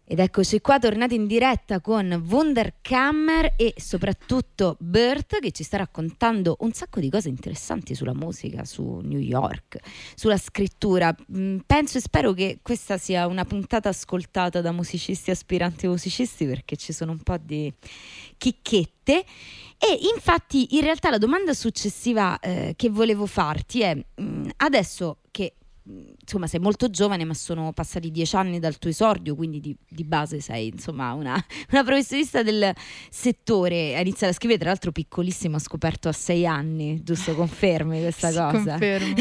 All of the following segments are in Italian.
Ed eccoci qua tornati in diretta con Wunderkammer e soprattutto Bert, che ci sta raccontando un sacco di cose interessanti sulla musica, su New York, sulla scrittura. Penso e spero che questa sia una puntata ascoltata da musicisti, aspiranti musicisti, perché ci sono un po' di chicchette. E infatti in realtà la domanda successiva che volevo farti è adesso che insomma sei molto giovane, ma sono passati 10 anni dal tuo esordio, quindi di base sei insomma una professionista del settore. Hai iniziato a scrivere, tra l'altro piccolissimo, ho scoperto a 6 anni, giusto? Confermi questa sì, cosa? Confermo.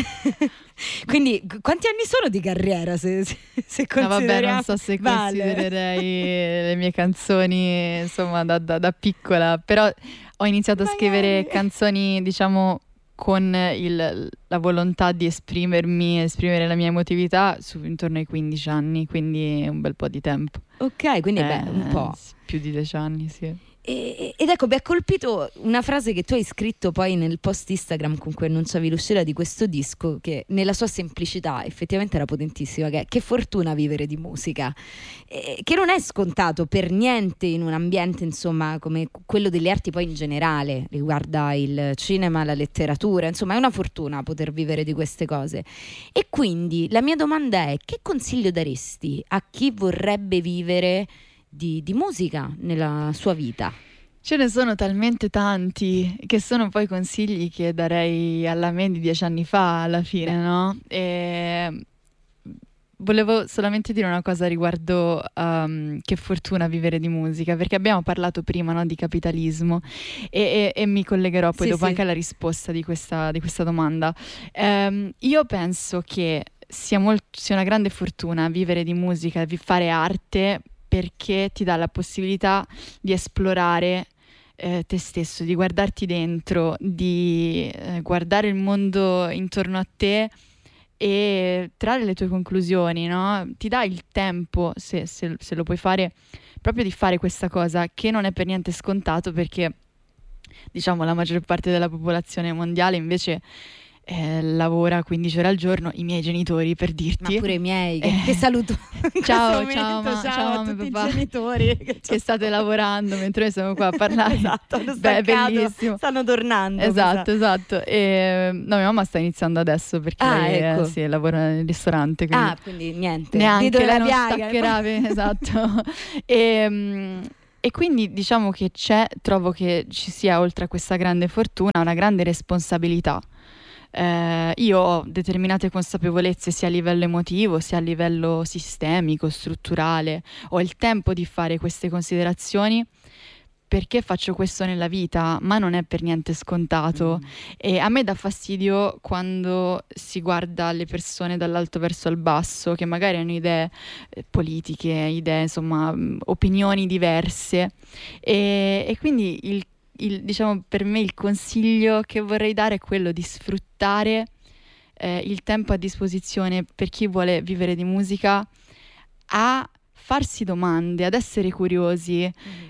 Quindi quanti anni sono di carriera, se consideriamo? No, vabbè, non so se considererei le mie canzoni insomma da piccola, però ho iniziato a scrivere canzoni, diciamo, con la volontà di esprimere la mia emotività intorno ai 15 anni, quindi un bel po' di tempo. Ok, quindi un po'. Più di 10 anni, sì. Ed ecco, mi ha colpito una frase che tu hai scritto poi nel post Instagram con cui annunciavi l'uscita di questo disco, che nella sua semplicità effettivamente era potentissima, che fortuna vivere di musica, che non è scontato per niente in un ambiente insomma come quello delle arti, poi in generale riguarda il cinema, la letteratura, insomma è una fortuna poter vivere di queste cose. E quindi la mia domanda è: che consiglio daresti a chi vorrebbe vivere di musica nella sua vita? Ce ne sono talmente tanti che sono poi consigli che darei alla me di 10 anni fa alla fine, no? E volevo solamente dire una cosa riguardo che fortuna vivere di musica, perché abbiamo parlato prima, no, di capitalismo e mi collegherò poi dopo anche alla risposta di questa domanda. Io penso che sia una grande fortuna vivere di musica, fare arte, perché ti dà la possibilità di esplorare te stesso, di guardarti dentro, di guardare il mondo intorno a te e trarre le tue conclusioni, no? Ti dà il tempo, se lo puoi fare, proprio di fare questa cosa, che non è per niente scontato, perché diciamo la maggior parte della popolazione mondiale invece lavora 15 ore al giorno. I miei genitori, per dirti, ma pure i miei, che saluto ciao a tutti papà, i genitori che state lavorando mentre noi siamo qua a parlare. Esatto, hanno staccato, bellissimo, stanno tornando. esatto. E no, mia mamma sta iniziando adesso perché lei ecco. sì, lavora nel ristorante, quindi niente, neanche lei non staccherà. Esatto. E quindi diciamo che trovo che ci sia, oltre a questa grande fortuna, una grande responsabilità. Io ho determinate consapevolezze sia a livello emotivo sia a livello sistemico, strutturale. Ho il tempo di fare queste considerazioni perché faccio questo nella vita, ma non è per niente scontato. E a me dà fastidio quando si guarda le persone dall'alto verso il basso, che magari hanno idee politiche, idee, insomma, opinioni diverse, e quindi diciamo, per me il consiglio che vorrei dare è quello di sfruttare il tempo a disposizione per chi vuole vivere di musica, a farsi domande, ad essere curiosi,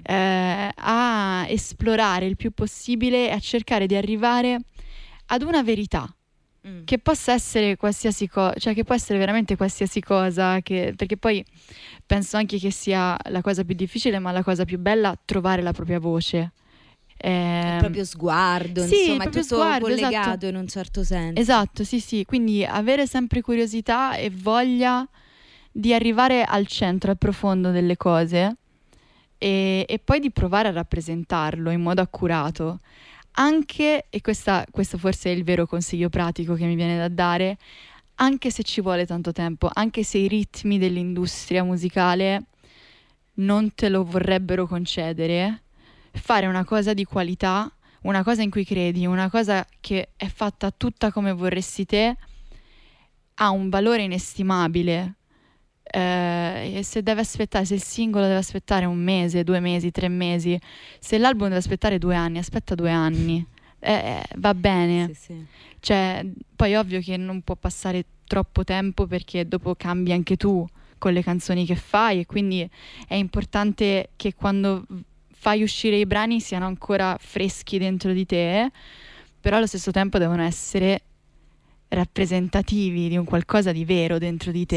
a esplorare il più possibile e a cercare di arrivare ad una verità. Che possa essere qualsiasi cosa, cioè che può essere veramente qualsiasi cosa, perché poi penso anche che sia la cosa più difficile, ma la cosa più bella, trovare la propria voce. Il proprio sguardo, sì, insomma, è tutto collegato, esatto, in un certo senso. Esatto, sì. Quindi avere sempre curiosità e voglia di arrivare al centro, al profondo delle cose e poi di provare a rappresentarlo in modo accurato. Anche, e questo forse è il vero consiglio pratico che mi viene da dare, anche se ci vuole tanto tempo, anche se i ritmi dell'industria musicale non te lo vorrebbero concedere, fare una cosa di qualità, una cosa in cui credi, una cosa che è fatta tutta come vorresti te, ha un valore inestimabile. E se il singolo deve aspettare 1 mese, 2 mesi, 3 mesi, se l'album deve aspettare 2 anni, aspetta 2 anni, va bene. Sì. Cioè, poi ovvio che non può passare troppo tempo, perché dopo cambi anche tu con le canzoni che fai, e quindi è importante che quando fai uscire i brani siano ancora freschi dentro di te, però allo stesso tempo devono essere rappresentativi di un qualcosa di vero dentro di te. Sì.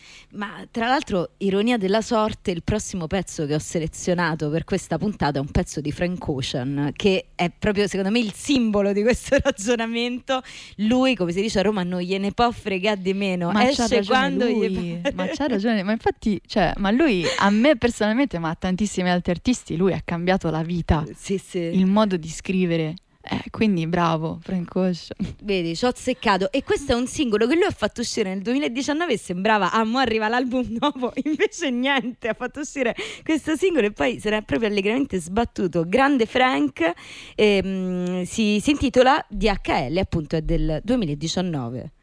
Ma tra l'altro, ironia della sorte, il prossimo pezzo che ho selezionato per questa puntata è un pezzo di Frank Ocean, che è proprio secondo me il simbolo di questo ragionamento. Lui, come si dice a Roma, non gliene può fregare di meno, Ma esce quando lui, ma c'ha ragione, ma infatti, cioè, ma lui, a me personalmente, ma a tantissimi altri artisti, lui ha cambiato la vita, Sì, sì. il modo di scrivere. Quindi bravo, Frank Ocean. Vedi, ci ho azzeccato. E questo è un singolo che lui ha fatto uscire nel 2019 e sembrava, mo arriva l'album nuovo, invece niente, ha fatto uscire questo singolo e poi se ne è proprio allegramente sbattuto. Grande Frank, si intitola DHL, appunto è del 2019.